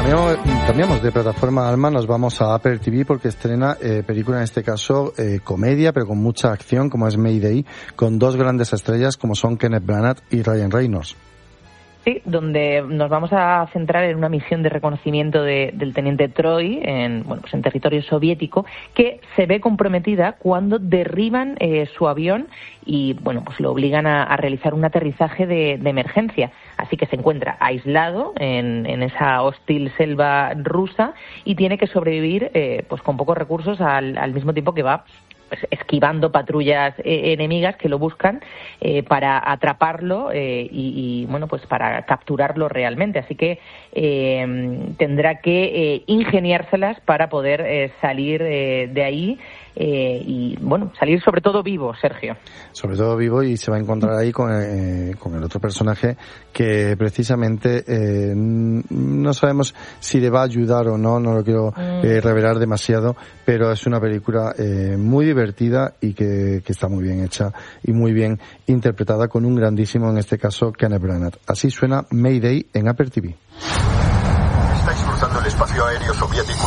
Cambiamos de plataforma, Alma, nos vamos a Apple TV porque estrena película, en este caso comedia, pero con mucha acción, como es Mayday, con dos grandes estrellas como son Kenneth Branagh y Ryan Reynolds. Sí, donde nos vamos a centrar en una misión de reconocimiento del teniente Troy en territorio soviético, que se ve comprometida cuando derriban su avión y lo obligan a realizar un aterrizaje de emergencia. Así que se encuentra aislado en esa hostil selva rusa y tiene que sobrevivir con pocos recursos al mismo tiempo que va esquivando patrullas enemigas que lo buscan para atraparlo para capturarlo realmente. Así que tendrá que ingeniárselas para poder salir de ahí salir sobre todo vivo, Sergio. Sobre todo vivo, y se va a encontrar ahí con el otro personaje que precisamente no sabemos si le va a ayudar o no lo quiero revelar demasiado, pero es una película muy divertida y que está muy bien hecha y muy bien interpretada con un grandísimo, en este caso, Kenneth Branagh. Así suena Mayday en Apple TV. Estáis cruzando el espacio aéreo soviético.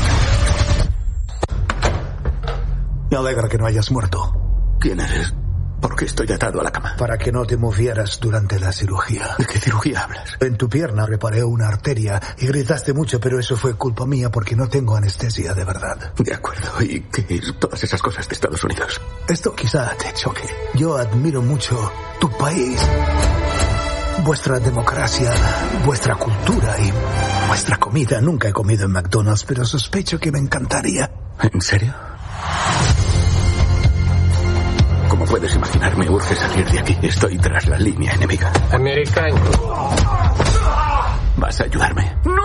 Me alegra que no hayas muerto. ¿Quién eres? ¿Por qué estoy atado a la cama? Para que no te movieras durante la cirugía. ¿De qué cirugía hablas? En tu pierna reparé una arteria y gritaste mucho, pero eso fue culpa mía porque no tengo anestesia de verdad. De acuerdo. ¿Y qué es todas esas cosas de Estados Unidos? Esto quizá te choque. Yo admiro mucho tu país, vuestra democracia, vuestra cultura y vuestra comida. Nunca he comido en McDonald's, pero sospecho que me encantaría. ¿En serio? Como puedes imaginar, me urge salir de aquí. Estoy tras la línea enemiga. Americano. ¿Vas a ayudarme? No.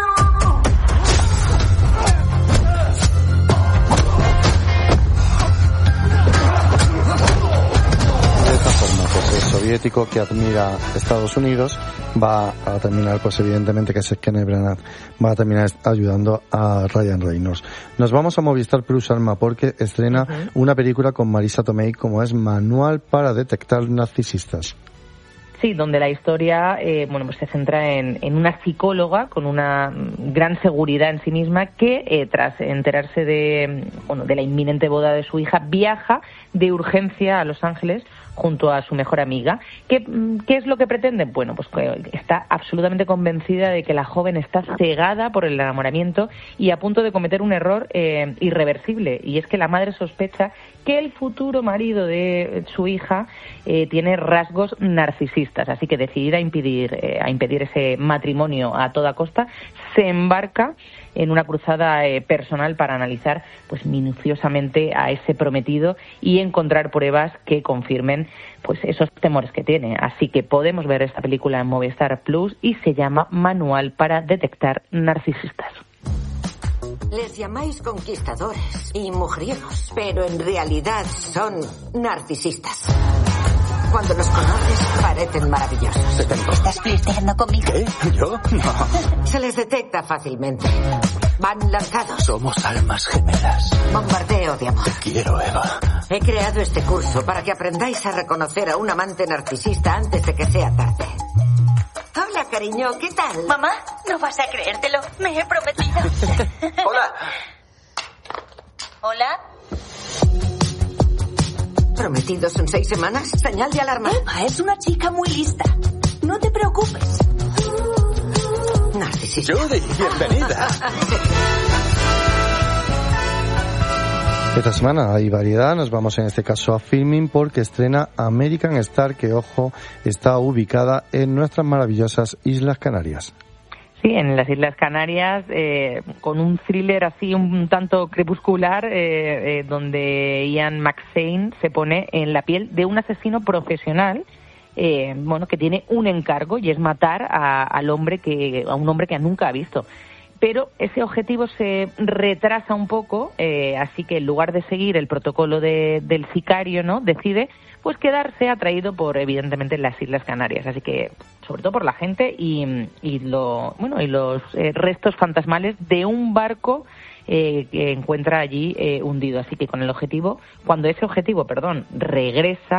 De esta forma, el soviético que admira Estados Unidos va a terminar, evidentemente, que es Kenneth Branagh, va a terminar ayudando a Ryan Reynolds. Nos vamos a Movistar Plus, Alma, porque estrena una película con Marisa Tomei, como es Manual para detectar narcisistas. Sí, donde la historia se centra en una psicóloga con una gran seguridad en sí misma que tras enterarse de la inminente boda de su hija, viaja de urgencia a Los Ángeles junto a su mejor amiga. ¿Qué es lo que pretende? Que está absolutamente convencida de que la joven está cegada por el enamoramiento y a punto de cometer un error irreversible, y es que la madre sospecha que el futuro marido de su hija tiene rasgos narcisistas, así que decidida a impedir ese matrimonio a toda costa, se embarca en una cruzada personal para analizar minuciosamente a ese prometido y encontrar pruebas que confirmen esos temores que tiene. Así que podemos ver esta película en Movistar Plus y se llama Manual para detectar narcisistas. Les llamáis conquistadores y mujeriegos, pero en realidad son narcisistas. Cuando los conoces, parecen maravillosos. ¿Estás flirteando conmigo? ¿Qué? ¿Yo? No. Se les detecta fácilmente. Van lanzados. Somos almas gemelas. Bombardeo de amor. Te quiero, Eva. He creado este curso para que aprendáis a reconocer a un amante narcisista antes de que sea tarde. Hola, cariño, ¿qué tal? Mamá, no vas a creértelo. Me he prometido. Hola. Hola. ¿Prometidos en 6 semanas? Señal de alarma. Eva es una chica muy lista. No te preocupes. Narcisista. Judy, bienvenida. Esta semana hay variedad, nos vamos en este caso a Filmin porque estrena American Star, que, ojo, está ubicada en nuestras maravillosas Islas Canarias. Sí, en las Islas Canarias, con un thriller así un tanto crepuscular, donde Ian McShane se pone en la piel de un asesino profesional, que tiene un encargo, y es matar a un hombre que nunca ha visto. Pero ese objetivo se retrasa un poco, así que en lugar de seguir el protocolo del sicario, ¿no?, decide quedarse atraído por, evidentemente, las Islas Canarias. Así que, sobre todo por la gente y los restos fantasmales de un barco que encuentra allí hundido. Así que cuando ese objetivo regresa,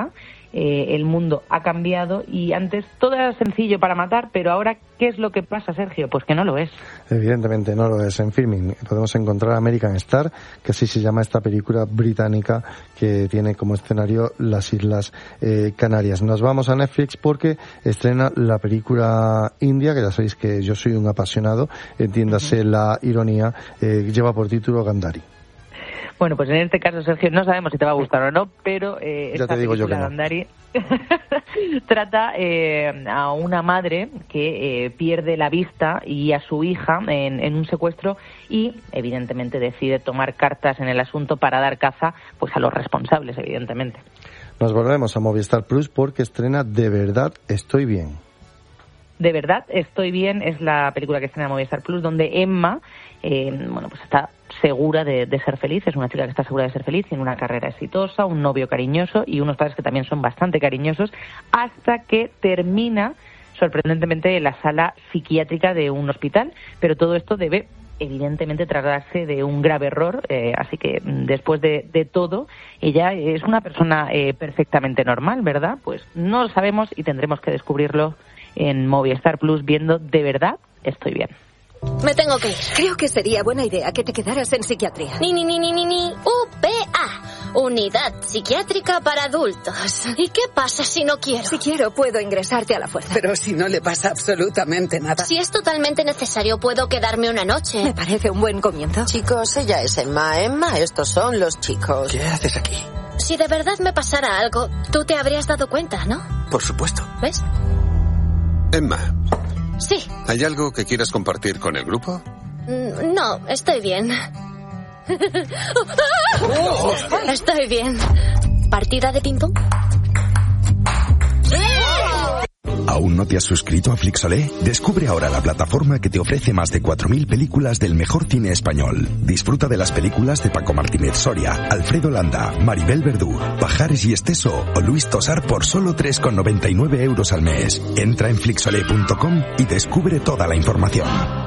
el mundo ha cambiado y antes todo era sencillo para matar, pero ahora, ¿qué es lo que pasa, Sergio? Pues que no lo es. Evidentemente no lo es. En Filming podemos encontrar American Star, que así se llama esta película británica que tiene como escenario las Islas Canarias. Nos vamos a Netflix porque estrena la película india, que ya sabéis que yo soy un apasionado, entiéndase la ironía, lleva por título Gandhari. Bueno, pues en este caso, Sergio, no sabemos si te va a gustar o no, pero esta película Gandhari trata a una madre que pierde la vista y a su hija en un secuestro y, evidentemente, decide tomar cartas en el asunto para dar caza pues a los responsables, evidentemente. Nos volvemos a Movistar Plus porque estrena De verdad estoy bien. De verdad estoy bien es la película que estrena Movistar Plus, donde Emma pues está segura de ser feliz. Es una chica que está segura de ser feliz, tiene una carrera exitosa, un novio cariñoso y unos padres que también son bastante cariñosos, hasta que termina sorprendentemente en la sala psiquiátrica de un hospital. Pero todo esto debe evidentemente tratarse de un grave error, así que después de todo, ella es una persona perfectamente normal, ¿verdad? Pues no lo sabemos y tendremos que descubrirlo en Movistar Plus viendo De verdad estoy bien. Me tengo que ir. Creo que sería buena idea que te quedaras en psiquiatría. Ni. UPA. Unidad Psiquiátrica para Adultos. ¿Y qué pasa si no quiero? Si quiero, puedo ingresarte a la fuerza. Pero si no le pasa absolutamente nada. Si es totalmente necesario, puedo quedarme una noche. Me parece un buen comienzo. Chicos, ella es Emma. Emma, estos son los chicos. ¿Qué haces aquí? Si de verdad me pasara algo, tú te habrías dado cuenta, ¿no? Por supuesto. ¿Ves? Emma. Sí. ¿Hay algo que quieras compartir con el grupo? No, estoy bien. Estoy bien. ¿Partida de ping-pong? ¿Aún no te has suscrito a Flixolé? Descubre ahora la plataforma que te ofrece más de 4.000 películas del mejor cine español. Disfruta de las películas de Paco Martínez Soria, Alfredo Landa, Maribel Verdú, Pajares y Esteso o Luis Tosar por solo 3,99 € al mes. Entra en flixolé.com y descubre toda la información.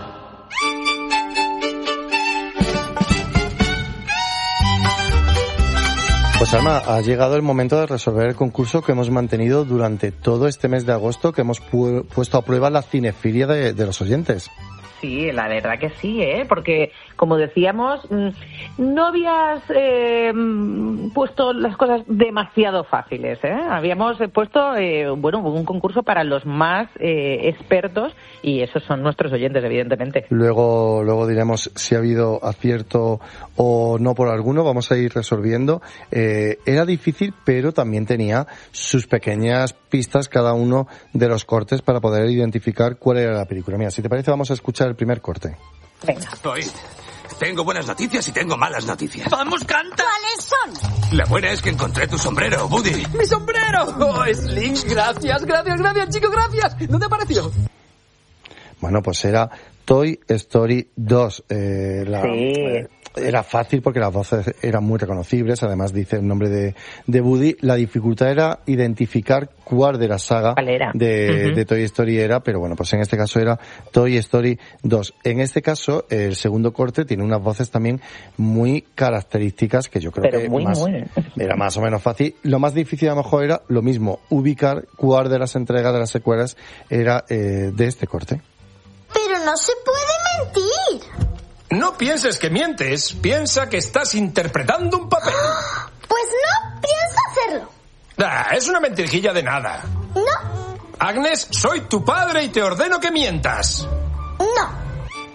Pues Alma, ha llegado el momento de resolver el concurso que hemos mantenido durante todo este mes de agosto, que hemos puesto a prueba la cinefilia de los oyentes. Sí, la verdad que sí, porque, como decíamos, no habías puesto las cosas demasiado fáciles, Habíamos puesto, un concurso para los más expertos, y esos son nuestros oyentes, evidentemente. Luego diremos si ha habido acierto o no por alguno, vamos a ir resolviendo. Era difícil, pero también tenía sus pequeñas pistas cada uno de los cortes para poder identificar cuál era la película. Mira, si te parece, vamos a escuchar el primer corte. Venga. Oíd, tengo buenas noticias y tengo malas noticias. ¡Vamos, canta! ¿Cuáles son? La buena es que encontré tu sombrero, Woody. ¡Mi sombrero! ¡Oh, Sling! Gracias, chico, gracias. ¿No te pareció? Bueno, pues era Toy Story 2. Sí. Era fácil porque las voces eran muy reconocibles, además dice el nombre de Woody. La dificultad era identificar cuál de la saga de Toy Story era, pero bueno, pues en este caso era Toy Story 2. En este caso, el segundo corte tiene unas voces también muy características que yo creo era más o menos fácil. Lo más difícil a lo mejor era lo mismo, ubicar cuál de las entregas de las secuelas era de este corte. Pero no se puede mentir. No pienses que mientes, piensa que estás interpretando un papel. Pues no pienso hacerlo. Es una mentirijilla de nada. No. Agnes, soy tu padre y te ordeno que mientas. No.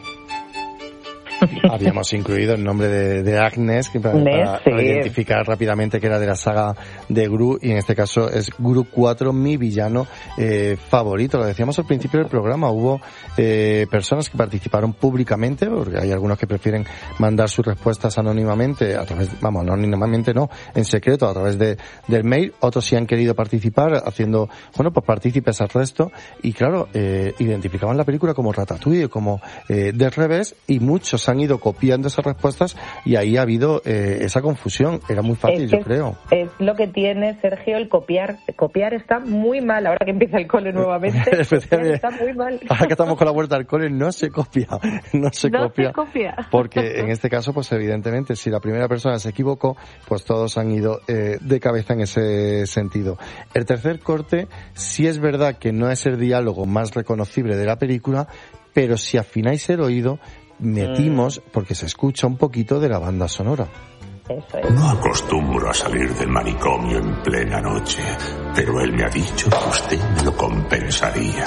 Habíamos incluido el nombre de Agnes para identificar rápidamente que era de la saga de Gru, y en este caso es Gru 4, mi villano favorito. Lo decíamos al principio del programa, hubo personas que participaron públicamente, porque hay algunos que prefieren mandar sus respuestas anónimamente, anónimamente no, en secreto a través del mail. Otros sí han querido participar haciendo, pues partícipes al resto, y claro, identificaban la película como Ratatouille, como del revés, y muchos han ido ido copiando esas respuestas y ahí ha habido esa confusión. Era muy fácil, yo creo. Es lo que tiene, Sergio, el copiar. Copiar está muy mal. Ahora que empieza el cole nuevamente, está muy mal. Ahora que estamos con la vuelta al cole, no se copia. No se copia. Porque en este caso, pues evidentemente, si la primera persona se equivocó, pues todos han ido de cabeza en ese sentido. El tercer corte, sí es verdad que no es el diálogo más reconocible de la película, pero si afináis el oído, metimos, porque se escucha un poquito de la banda sonora. Eso es. No acostumbro a salir del manicomio en plena noche, pero él me ha dicho que usted me lo compensaría.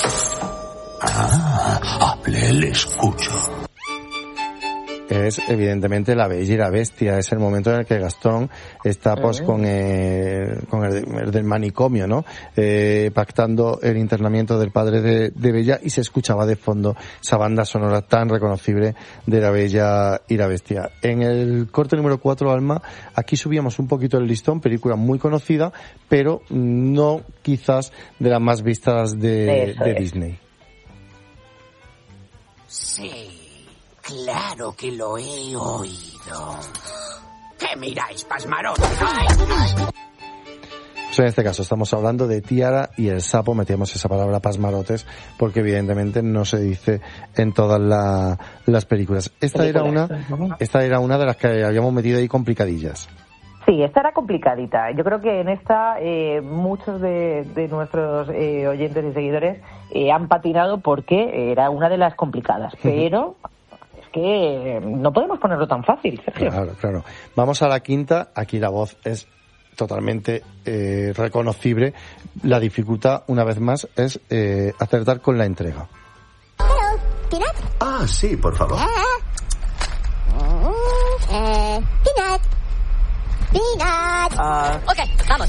Hable, le escucho. Es evidentemente La Bella y la Bestia. Es el momento en el que Gastón está pues con el del manicomio, ¿no? Pactando el internamiento del padre de Bella, y se escuchaba de fondo esa banda sonora tan reconocible de La Bella y la Bestia. En el corte número 4, Alma, aquí subíamos un poquito el listón, película muy conocida, pero no quizás de las más vistas de Disney. Sí. Claro que lo he oído. ¿Qué miráis, pasmarotes? Pues en este caso estamos hablando de Tiara y el sapo. Metíamos esa palabra pasmarotes porque evidentemente no se dice en todas las películas. Esta era una de las que habíamos metido ahí complicadillas. Sí, esta era complicadita. Yo creo que en esta muchos de nuestros oyentes y seguidores han patinado porque era una de las complicadas, pero que no podemos ponerlo tan fácil, Sergio. Claro. Vamos a la quinta. Aquí la voz es totalmente reconocible. La dificultad, una vez más, es acertar con la entrega. Ah, sí, por favor. Peanut. Ok, vamos.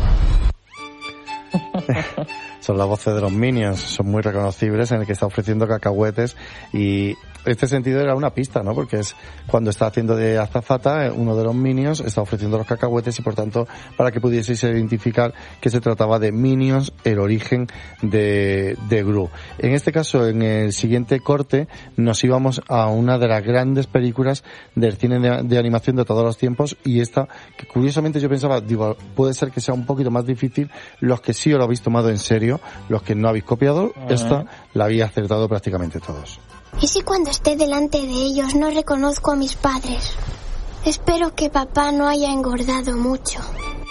Son las voces de los Minions, son muy reconocibles, en el que está ofreciendo cacahuetes, y este sentido era una pista, ¿no? Porque es cuando está haciendo de azafata, uno de los Minions está ofreciendo los cacahuetes, y por tanto, para que pudieseis identificar que se trataba de Minions, el origen de Gru. En este caso, en el siguiente corte, nos íbamos a una de las grandes películas del cine de animación de todos los tiempos, y esta, que curiosamente yo pensaba, puede ser que sea un poquito más difícil. Los que sí os lo habéis tomado en serio, los que no habéis copiado, esta la había acertado prácticamente todos. ¿Y si cuando esté delante de ellos no reconozco a mis padres? Espero que papá no haya engordado mucho.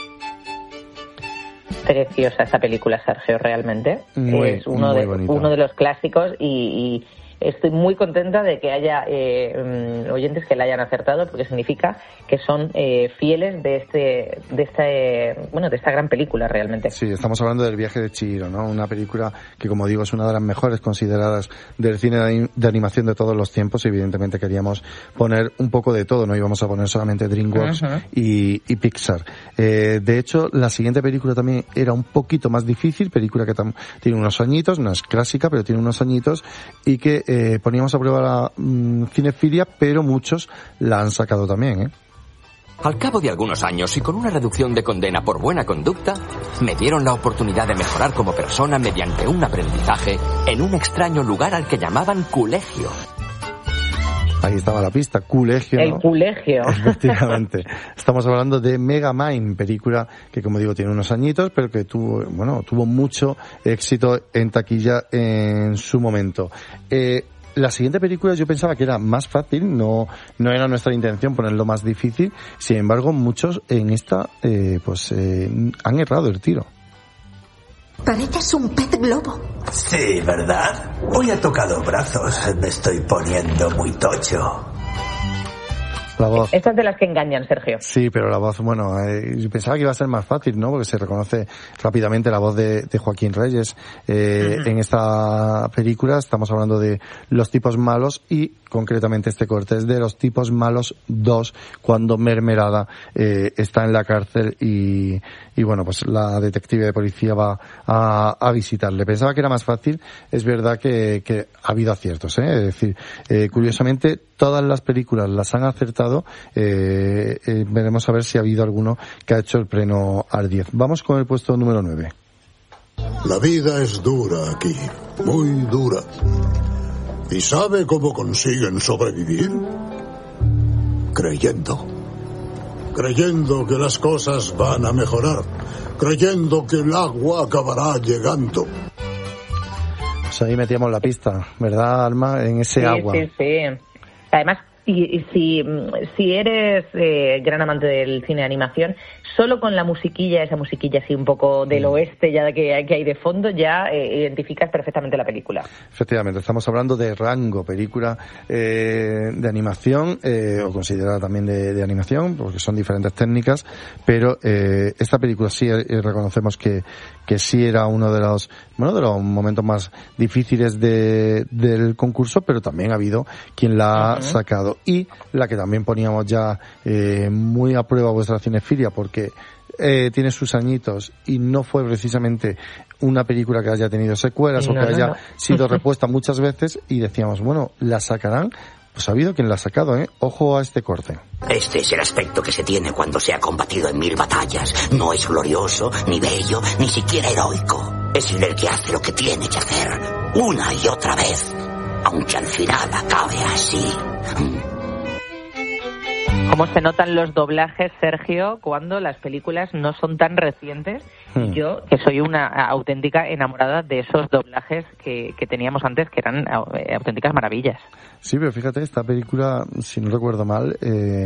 Preciosa esta película, Sergio, realmente. Es uno de los clásicos, y estoy muy contenta de que haya oyentes que la hayan acertado, porque significa que son fieles de esta gran película, realmente. Sí, estamos hablando del Viaje de Chihiro, ¿no? Una película que, como digo, es una de las mejores consideradas del cine de animación de todos los tiempos, y evidentemente queríamos poner un poco de todo, no íbamos a poner solamente DreamWorks y Pixar. De hecho, la siguiente película también era un poquito más difícil, película que tiene unos añitos, no es clásica, pero tiene unos añitos, y que poníamos a prueba la cinefilia, pero muchos la han sacado también, ¿eh? Al cabo de algunos años y con una reducción de condena por buena conducta, me dieron la oportunidad de mejorar como persona mediante un aprendizaje en un extraño lugar al que llamaban colegio. Ahí estaba la pista, colegio, ¿no? El colegio. Efectivamente. Estamos hablando de Megamind, película que, como digo, tiene unos añitos, pero que tuvo mucho éxito en taquilla en su momento. La siguiente película yo pensaba que era más fácil, no era nuestra intención ponerlo más difícil. Sin embargo, muchos en esta han errado el tiro. Pareces un pez globo. Sí, ¿verdad? Hoy ha tocado brazos. Me estoy poniendo muy tocho. La voz. Estas de las que engañan, Sergio. Sí, pero la voz, yo pensaba que iba a ser más fácil, ¿no? Porque se reconoce rápidamente la voz de Joaquín Reyes. En esta película estamos hablando de Los tipos malos, y concretamente este corte es de Los tipos malos 2, cuando Mermelada está en la cárcel y pues la detective de policía va a visitarle. Pensaba que era más fácil. Es verdad que ha habido aciertos, ¿eh? Es decir, curiosamente todas las películas las han acertado. Veremos a ver si ha habido alguno que ha hecho el pleno al 10. Vamos con el puesto número 9. La vida es dura aquí, muy dura. ¿Y sabe cómo consiguen sobrevivir? Creyendo que las cosas van a mejorar, creyendo que el agua acabará llegando. Pues ahí metíamos la pista, ¿verdad, Alma? En ese agua. Sí. Además, y si eres gran amante del cine de animación, solo con la musiquilla, esa musiquilla así un poco del oeste ya que hay de fondo, ya identificas perfectamente la película. Efectivamente, estamos hablando de Rango, película de animación, o considerada también de animación, porque son diferentes técnicas, pero esta película sí reconocemos que sí era uno de los momentos más difíciles del concurso, pero también ha habido quien la ha sacado. Y la que también poníamos ya muy a prueba vuestra cinefilia, porque tiene sus añitos y no fue precisamente una película que haya tenido secuelas o que haya sido repuesta muchas veces, y decíamos, bueno, ¿la sacarán? Pues ha habido quien la ha sacado, ¿eh? Ojo a este corte. Este es el aspecto que se tiene cuando se ha combatido en 1000 batallas. No es glorioso, ni bello, ni siquiera heroico. Es el que hace lo que tiene que hacer, una y otra vez, aunque al final acabe así. ¿Cómo se notan los doblajes, Sergio, cuando las películas no son tan recientes? Yo, que soy una auténtica enamorada de esos doblajes que teníamos antes, que eran auténticas maravillas. Sí, pero fíjate, esta película, si no recuerdo mal,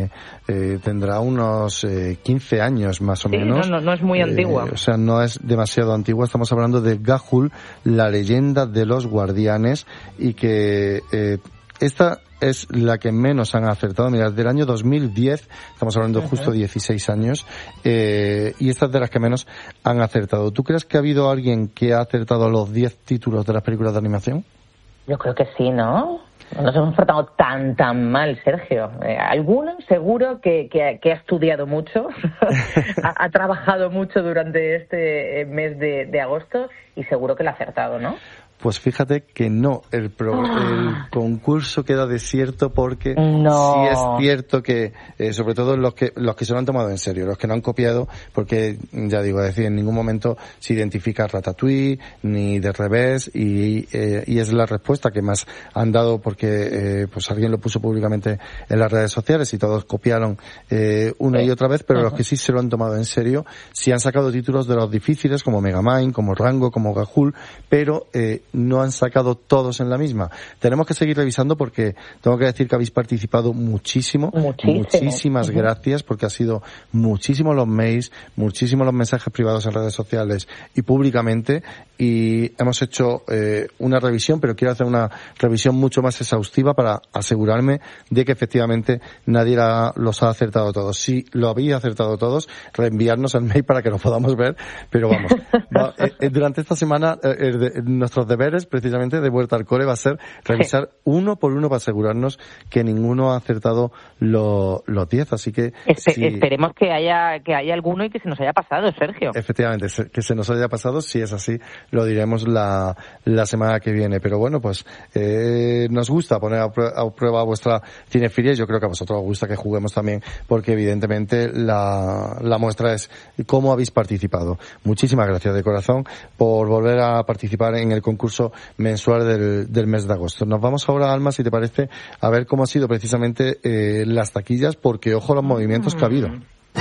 tendrá unos 15 años más o menos. No es muy antigua. O sea, no es demasiado antigua. Estamos hablando de Ga'Hoole, la leyenda de los guardianes, y que esta es la que menos han acertado. Mirad, del año 2010, estamos hablando de justo 16 años, y esta es de las que menos han acertado. ¿Tú crees que ha habido alguien que ha acertado los 10 títulos de las películas de animación? Yo creo que sí, ¿no? No nos hemos portado tan mal, Sergio. Alguno seguro que ha estudiado mucho, ha trabajado mucho durante este mes de agosto, y seguro que lo ha acertado, ¿no? Pues fíjate que no, el concurso queda desierto porque no. Sí es cierto que, sobre todo los que se lo han tomado en serio, los que no han copiado, porque ya digo, es decir, en ningún momento se identifica Ratatouille ni de revés, y es la respuesta que más han dado, porque pues alguien lo puso públicamente en las redes sociales y todos copiaron una y otra vez, pero los que sí se lo han tomado en serio sí han sacado títulos de los difíciles, como Megamind, como Rango, como Ga'Hoole, pero no han sacado todos en la misma. Tenemos que seguir revisando, porque tengo que decir que habéis participado muchísimo. Muchísimas gracias, porque ha sido muchísimos los mails, muchísimos los mensajes privados en redes sociales y públicamente, y hemos hecho una revisión, pero quiero hacer una revisión mucho más exhaustiva para asegurarme de que efectivamente nadie los ha acertado todos. Si lo habéis acertado todos, reenviarnos el mail para que lo podamos ver, pero vamos, durante esta semana nuestros deberes precisamente de Vuelta al Cole va a ser revisar uno por uno para asegurarnos que ninguno ha acertado los 10, así que esperemos que haya alguno y que se nos haya pasado, Sergio. Efectivamente, que se nos haya pasado. Si es así, lo diremos la semana que viene, pero bueno, pues nos gusta poner a prueba vuestra cinefilia, y yo creo que a vosotros os gusta que juguemos también, porque evidentemente la muestra es cómo habéis participado. Muchísimas gracias de corazón por volver a participar en el concurso mensual del mes de agosto. Nos vamos ahora, Alma, si te parece, a ver cómo ha sido precisamente las taquillas, porque ojo los movimientos que ha habido.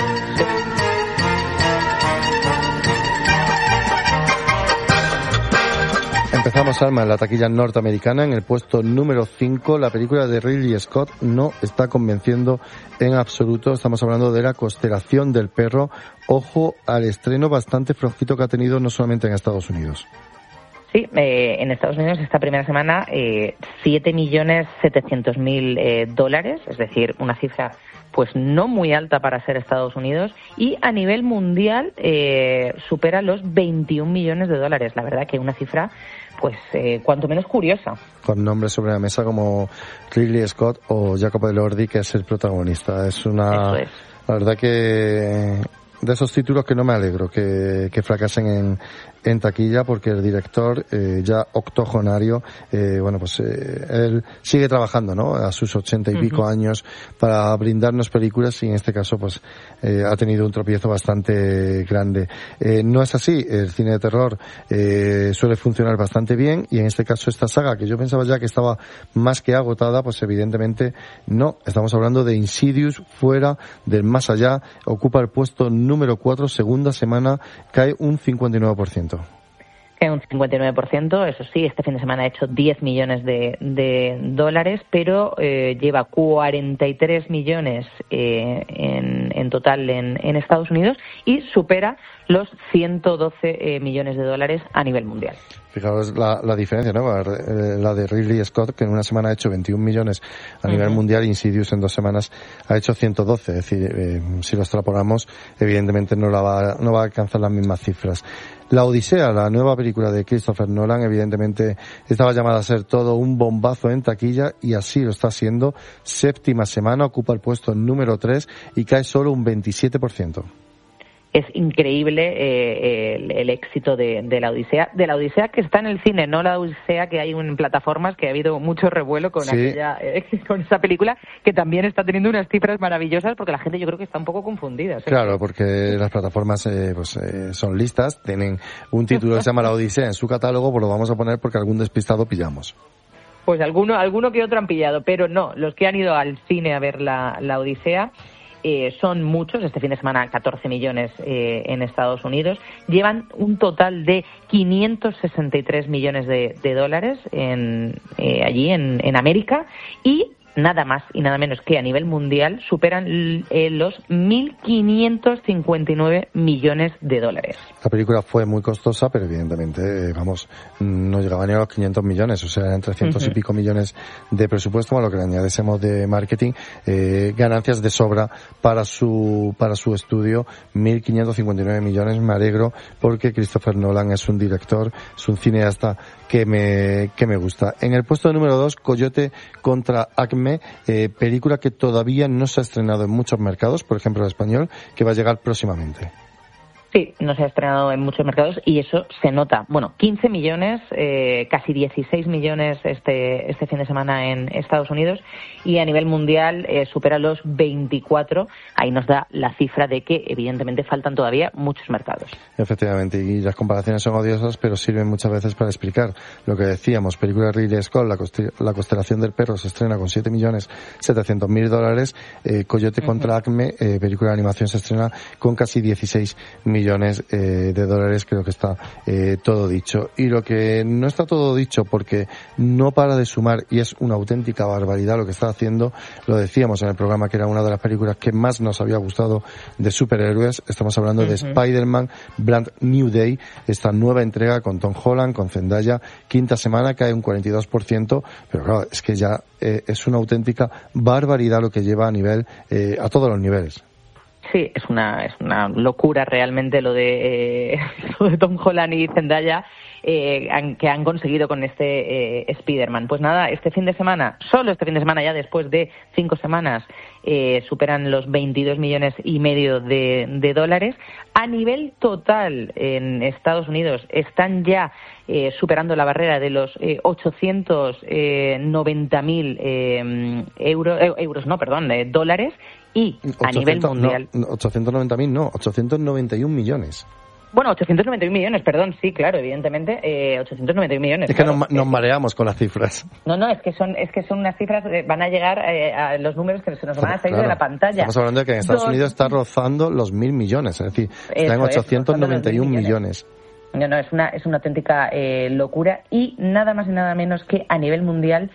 Empezamos, Alma, en la taquilla norteamericana. En el puesto número 5, la película de Ridley Scott no está convenciendo en absoluto. Estamos hablando de La constelación del perro. Ojo al estreno bastante flojito que ha tenido, no solamente en Estados Unidos. Sí, en Estados Unidos esta primera semana $7.700.000, es decir, una cifra pues no muy alta para ser Estados Unidos, y a nivel mundial supera los $21 millones. La verdad que una cifra pues cuanto menos curiosa. Con nombres sobre la mesa como Ridley Scott o Jacob Elordi, que es el protagonista. La verdad que de esos títulos que no me alegro que fracasen en taquilla porque el director, ya octogenario, él sigue trabajando, ¿no? A sus 80 y pico años para brindarnos películas y en este caso pues ha tenido un tropiezo bastante grande. No es así, el cine de terror suele funcionar bastante bien y en este caso esta saga que yo pensaba ya que estaba más que agotada, pues evidentemente no. Estamos hablando de Insidious, Fuera del Más Allá, ocupa el puesto número 4, segunda semana, cae un 59%. Un 59%, eso sí, este fin de semana ha hecho 10 millones de dólares, pero lleva 43 millones en total en Estados Unidos y supera los 112 millones de dólares a nivel mundial. Fijaos la diferencia, ¿no? La de Ridley Scott, que en una semana ha hecho 21 millones a nivel mundial, Insidious en 2 semanas ha hecho 112. Es decir, si lo extrapolamos, evidentemente no va a alcanzar las mismas cifras. La Odisea, la nueva película de Christopher Nolan, evidentemente estaba llamada a ser todo un bombazo en taquilla y así lo está siendo. Séptima semana, ocupa el puesto número 3 y cae solo un 27%. Es increíble el éxito de la Odisea que está en el cine, no la Odisea que hay en plataformas, que ha habido mucho revuelo con con esa película, que también está teniendo unas cifras maravillosas porque la gente yo creo que está un poco confundida. ¿Sí? Claro, porque las plataformas son listas, tienen un título que se llama La Odisea en su catálogo, pues lo vamos a poner porque algún despistado pillamos. Pues alguno que otro han pillado, pero no, los que han ido al cine a ver la Odisea son muchos. Este fin de semana 14 millones en Estados Unidos. Llevan un total de 563 millones de dólares allí en América y nada más y nada menos que a nivel mundial superan los 1.559 millones de dólares. La película fue muy costosa, pero evidentemente, no llegaba ni a los 500 millones, o sea, eran 300 y pico millones de presupuesto, a lo que le añadésemos de marketing, ganancias de sobra para su estudio, 1.559 millones. Me alegro porque Christopher Nolan es un director, es un cineasta que me gusta. En el puesto número 2, Coyote contra Acme, película que todavía no se ha estrenado en muchos mercados, por ejemplo el español, que va a llegar próximamente. Sí, no se ha estrenado en muchos mercados y eso se nota. Bueno, 15 millones, casi 16 millones este fin de semana en Estados Unidos y a nivel mundial supera los 24. Ahí nos da la cifra de que evidentemente faltan todavía muchos mercados. Efectivamente, y las comparaciones son odiosas, pero sirven muchas veces para explicar lo que decíamos. Película de Ridley Scott, La constelación del perro, se estrena con 7.700.000 dólares. Coyote contra Acme, película de animación, se estrena con casi 16 millones de dólares. Creo que está todo dicho. Y lo que no está todo dicho, porque no para de sumar y es una auténtica barbaridad lo que está haciendo, lo decíamos en el programa que era una de las películas que más nos había gustado de superhéroes. Estamos hablando de Spider-Man Brand New Day, esta nueva entrega con Tom Holland, con Zendaya, quinta semana, cae un 42%, pero claro, es que ya es una auténtica barbaridad lo que lleva a todos los niveles. Sí, es una locura realmente lo de Tom Holland y Zendaya que han conseguido con este Spider-Man. Pues nada, solo este fin de semana, ya después de 5 semanas, superan los 22 millones y medio de dólares. A nivel total en Estados Unidos están ya superando la barrera de los 890.000 dólares. Y a nivel mundial... 890.000 no, 891 millones. Bueno, 891 millones, perdón, sí, claro, evidentemente, 891 millones. Es que nos mareamos con las cifras. No, es que son unas cifras, van a llegar a los números que se nos van a salir de la pantalla. Estamos hablando de que en Estados Unidos está rozando los 1.000 millones, es decir, está en 891 millones. No, es una auténtica locura y nada más y nada menos que a nivel mundial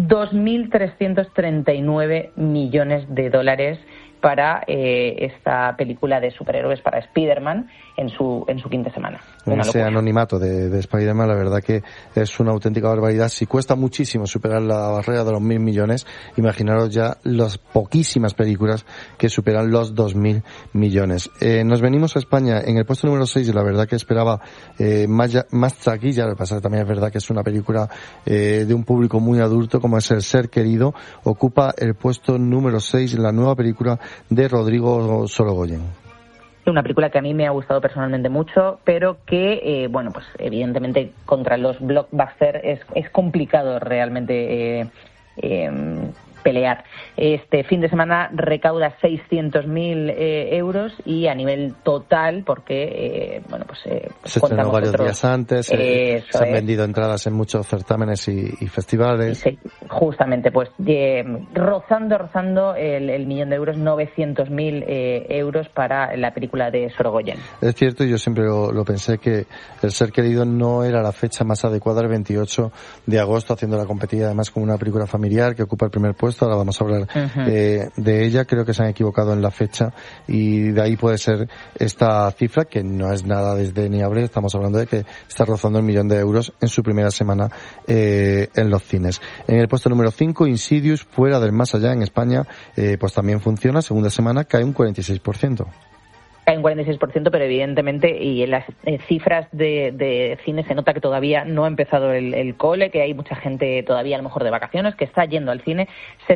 2.339 millones de dólares para esta película de superhéroes, para Spider-Man en su quinta semana. Ese anonimato de Spider-Man, la verdad que es una auténtica barbaridad. Si cuesta muchísimo superar la barrera de los 1.000 millones, imaginaros ya las poquísimas películas que superan los 2.000 millones. Nos venimos a España en el puesto número 6, y la verdad que esperaba más taquilla. Lo que pasa es que también es verdad que es una película de un público muy adulto, como es El ser querido. Ocupa el puesto número 6, la nueva película de Rodrigo Sorogoyen. Una película que a mí me ha gustado personalmente mucho, pero que, bueno, pues evidentemente contra los blockbusters es complicado realmente pelear. Este fin de semana recauda 600.000 euros y a nivel total, porque bueno, pues se estrenó varios días antes, se han vendido entradas en muchos certámenes y festivales. Sí, justamente, pues rozando el millón de euros, 900.000 euros para la película de Sorogoyen. Es cierto, yo siempre lo pensé, que El ser querido no era la fecha más adecuada, el 28 de agosto, haciendo la competida además como una película familiar que ocupa el primer puesto. Ahora vamos a hablar de ella. Creo que se han equivocado en la fecha y de ahí puede ser esta cifra, que no es nada desdeñable. Estamos hablando de que está rozando el millón de euros en su primera semana en los cines. En el puesto número 5, Insidious, Fuera del Más Allá, en España, pues también funciona. Segunda semana cae un 46%. Cae un 46%, pero evidentemente, y en las cifras de cine se nota que todavía no ha empezado el cole, que hay mucha gente todavía a lo mejor de vacaciones que está yendo al cine.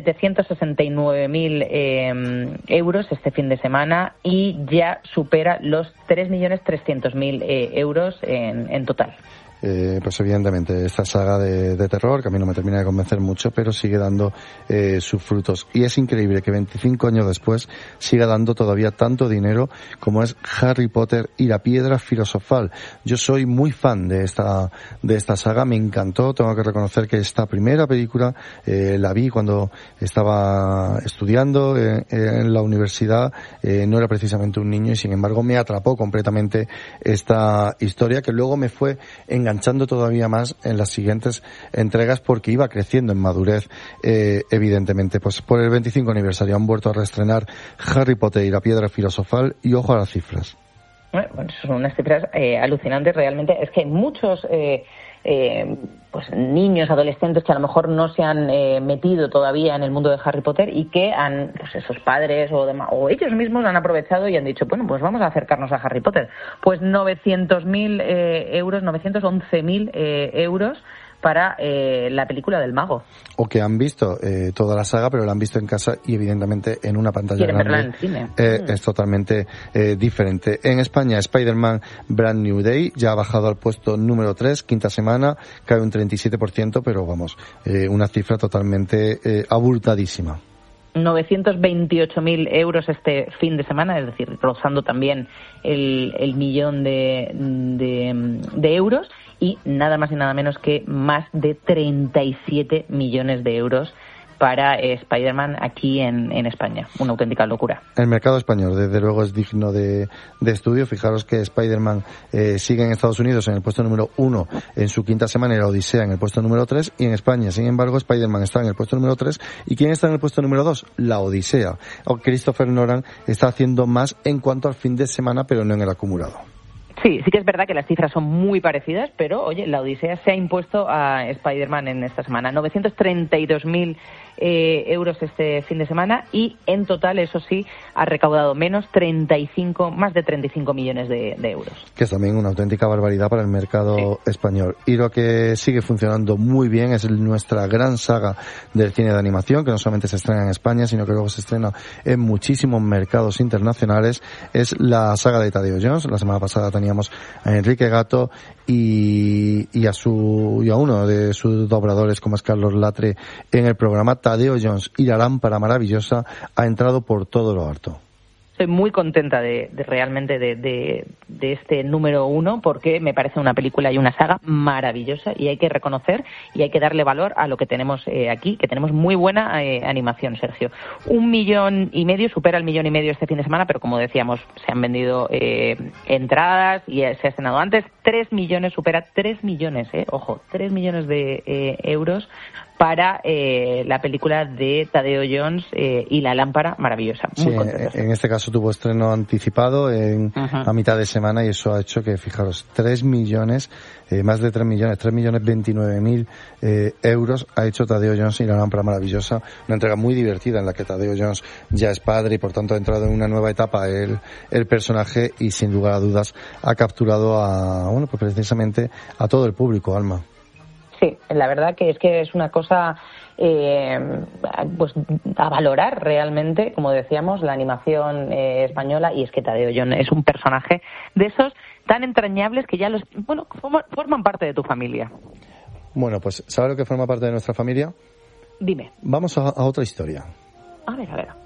769.000 euros este fin de semana y ya supera los 3.300.000 euros en total. Pues evidentemente esta saga de terror, que a mí no me termina de convencer mucho, pero sigue dando sus frutos. Y es increíble que 25 años después siga dando todavía tanto dinero como es Harry Potter y la Piedra Filosofal. Yo soy muy fan de esta saga, me encantó. Tengo que reconocer que esta primera película la vi cuando estaba estudiando en la universidad. No era precisamente un niño y sin embargo me atrapó completamente esta historia, que luego me fue enganchando todavía más en las siguientes entregas porque iba creciendo en madurez. Evidentemente, pues por el 25 aniversario han vuelto a reestrenar Harry Potter y la Piedra Filosofal, y ojo a las cifras. Bueno, son unas cifras alucinantes realmente. Es que hay muchos pues niños, adolescentes que a lo mejor no se han metido todavía en el mundo de Harry Potter y que han, pues esos padres o ellos mismos han aprovechado y han dicho, bueno, pues vamos a acercarnos a Harry Potter. Pues 900.000 euros, 911.000 euros para la película del mago. O que han visto toda la saga, pero la han visto en casa y evidentemente en una pantalla grande. Verla en el cine. Es totalmente diferente. En España, Spider-Man Brand New Day ya ha bajado al puesto número 3, quinta semana, cae un 37%, pero vamos, una cifra totalmente abultadísima. 928.000 euros este fin de semana, es decir, rozando también el millón de euros, y nada más y nada menos que más de 37 millones de euros para Spider-Man aquí en España. Una auténtica locura. El mercado español, desde luego, es digno de estudio. Fijaros que Spider-Man sigue en Estados Unidos en el puesto número 1 en su quinta semana y la Odisea en el puesto número 3, y en España, sin embargo, Spider-Man está en el puesto número 3. ¿Y quién está en el puesto número 2? La Odisea. Christopher Nolan está haciendo más en cuanto al fin de semana, pero no en el acumulado. Sí que es verdad que las cifras son muy parecidas, pero, oye, la Odisea se ha impuesto a Spider-Man en esta semana. 932.000 euros este fin de semana y, en total, eso sí, ha recaudado más de 35 millones de euros. Que es también una auténtica barbaridad para el mercado español. Y lo que sigue funcionando muy bien es nuestra gran saga del cine de animación, que no solamente se estrena en España, sino que luego se estrena en muchísimos mercados internacionales. Es la saga de Tadeo Jones. La semana pasada teníamos a Enrique Gato y a uno de sus dobladores, como es Carlos Latre, en el programa. Tadeo Jones y la lámpara maravillosa ha entrado por todo lo alto. Estoy muy contenta realmente de este número 1, porque me parece una película y una saga maravillosa, y hay que reconocer y hay que darle valor a lo que tenemos aquí, que tenemos muy buena animación, Sergio. 1,5 millones, supera el 1,5 millones este fin de semana, pero como decíamos, se han vendido entradas y se ha estrenado antes. 3 millones, supera 3 millones, ojo, 3 millones de euros para la película de Tadeo Jones y la lámpara maravillosa. Muy contentos. En este caso tuvo estreno anticipado a mitad de semana, y eso ha hecho que, fijaros, 3 millones, más de 3 millones, 3.029.000 euros ha hecho Tadeo Jones y la lámpara maravillosa. Una entrega muy divertida en la que Tadeo Jones ya es padre y por tanto ha entrado en una nueva etapa el personaje, y sin lugar a dudas ha capturado pues precisamente a todo el público, Alma. Sí, la verdad que es una cosa pues a valorar realmente, como decíamos, la animación española, y es que Tadeo John es un personaje de esos tan entrañables que ya forman parte de tu familia. Bueno, pues ¿sabes lo que forma parte de nuestra familia? Dime. Vamos a otra historia. A ver.